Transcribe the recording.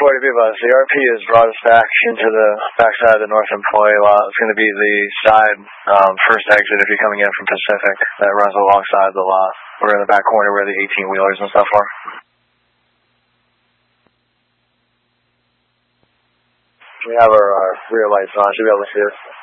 40B bus. The RP has brought us back into the backside of the North Employee lot. It's going to be the side first exit if you're coming in from Pacific that runs alongside the lot. We're in the back corner where the 18-wheelers and stuff are. We have our rear lights on. Should be able to see us.